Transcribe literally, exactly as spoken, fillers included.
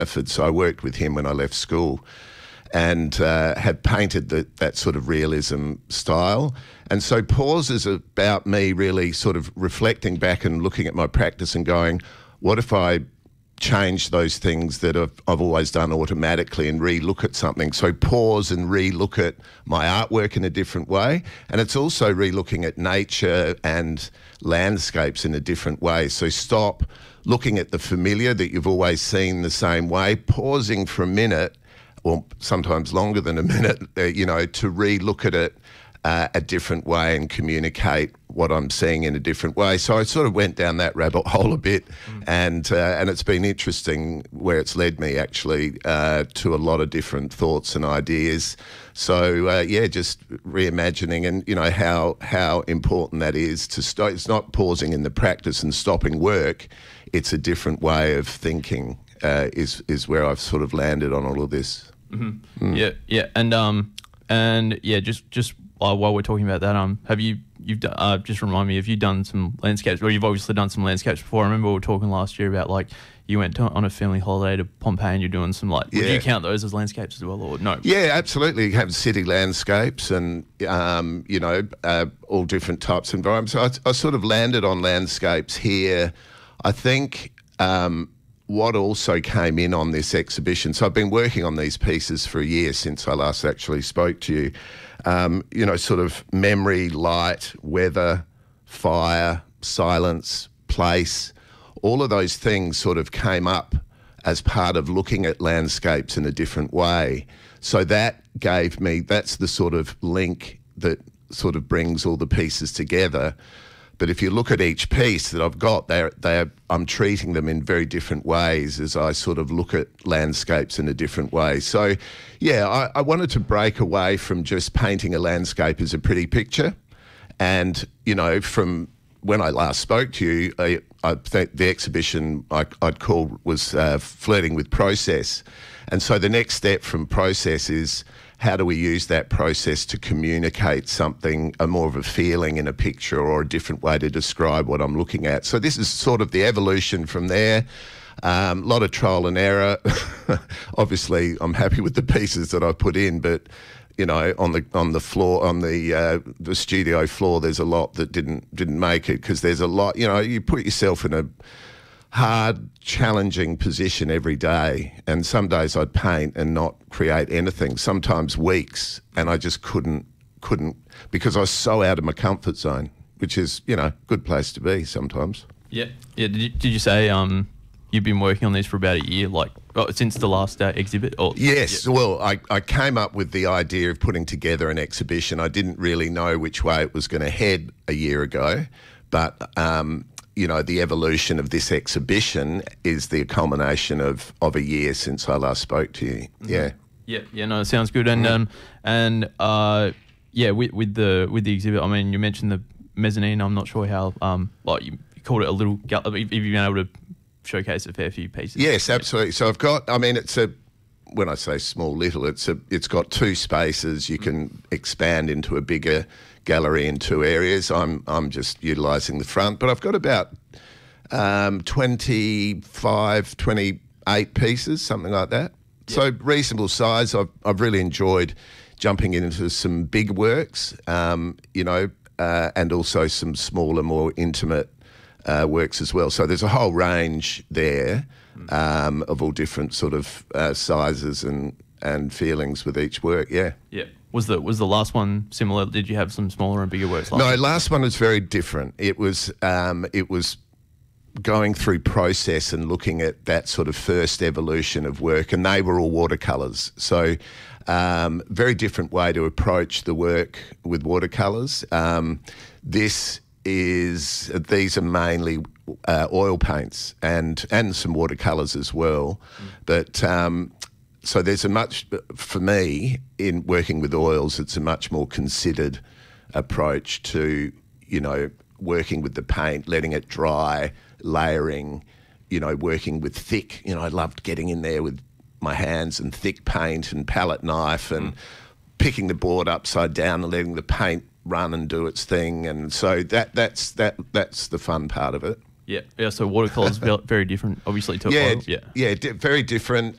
Efford. So I worked with him when I left school and uh, had painted the, that sort of realism style. And so Pause is about me really sort of reflecting back and looking at my practice and going, what if I change those things that I've, I've always done automatically and re-look at something? So pause and re-look at my artwork in a different way. And it's also re-looking at nature and landscapes in a different way. So stop looking at the familiar that you've always seen the same way, pausing for a minute, or sometimes longer than a minute, uh, you know, to re-look at it Uh, a different way and communicate what I'm seeing in a different way. So I sort of went down that rabbit hole a bit, mm. and uh, and it's been interesting where it's led me actually uh, to a lot of different thoughts and ideas. So uh, yeah, just reimagining and you know how how important that is to stop. It's not pausing in the practice and stopping work. It's a different way of thinking. Uh, is is where I've sort of landed on all of this. Mm-hmm. Mm. Yeah, yeah, and um and yeah, just just. Uh, while we're talking about that, um, have you you've done, uh, just remind me, have you done some landscapes? Well, you've obviously done some landscapes before. I remember we were talking last year about like you went to, on a family holiday to Pompeii and you're doing some like. Yeah. Would you count those as landscapes as well, or no? Yeah, absolutely. You have city landscapes and um, you know uh, all different types of environments. So I, I sort of landed on landscapes here. I think. Um, What also came in on this exhibition, so I've been working on these pieces for a year since I last actually spoke to you, um, you know, sort of memory, light, weather, fire, silence, place, all of those things sort of came up as part of looking at landscapes in a different way. So that gave me, that's the sort of link that sort of brings all the pieces together. But if you look at each piece that I've got, they're, they're, I'm treating them in very different ways as I sort of look at landscapes in a different way. So, yeah, I, I wanted to break away from just painting a landscape as a pretty picture. And, you know, from when I last spoke to you, I, I think the exhibition I, I'd call was uh, Flirting with Process. And so the next step from process is, how do we use that process to communicate something, a more of a feeling in a picture or a different way to describe what I'm looking at? So this is sort of the evolution from there. A um, lot of trial and error. Obviously, I'm happy with the pieces that I put in, but you know, on the on the floor, on the uh, the studio floor, there's a lot that didn't didn't make it because there's a lot. You know, you put yourself in a hard, challenging position every day. And some days I'd paint and not create anything, sometimes weeks, and I just couldn't, couldn't, because I was so out of my comfort zone, which is, you know, a good place to be sometimes. Yeah. Yeah. Did you, did you say um, you've been working on these for about a year, like oh, since the last uh, exhibit? Or Yes. Yeah. Well, I, I came up with the idea of putting together an exhibition. I didn't really know which way it was going to head a year ago, but... Um, you know, the evolution of this exhibition is the culmination of, of a year since I last spoke to you. Mm-hmm. Yeah. Yeah, yeah, no, it sounds good. And, um, and uh, yeah, with, with the with the exhibit, I mean, you mentioned the mezzanine. I'm not sure how, um, like you called it a little, have you been able to showcase a fair few pieces? Yes, absolutely. So I've got, I mean, it's a, when I say small little, it's a, it's got two spaces. You can expand into a bigger gallery in two areas. I'm I'm just utilising the front, but I've got about um, twenty-five, twenty-eight pieces, something like that. Yep. So reasonable size. I've I've really enjoyed jumping into some big works, um, you know, uh, and also some smaller, more intimate uh, works as well. So there's a whole range there um, of all different sort of uh, sizes and and feelings with each work. Yeah. Yeah. Was the was the last one similar? Did you have some smaller and bigger works? Last no, one? last one was very different. It was um, it was going through process and looking at that sort of first evolution of work, and they were all watercolours. So um, very different way to approach the work with watercolours. Um, this is these are mainly uh, oil paints and and some watercolours as well, mm. but. Um, So there's a much, for me, in working with oils, it's a much more considered approach to, you know, working with the paint, letting it dry, layering, you know, working with thick, you know, I loved getting in there with my hands and thick paint and palette knife and mm. picking the board upside down and letting the paint run and do its thing. And so that that's that that's the fun part of it. Yeah, yeah. So watercolors very different, obviously to Yeah, oil. Yeah, yeah, di- very different.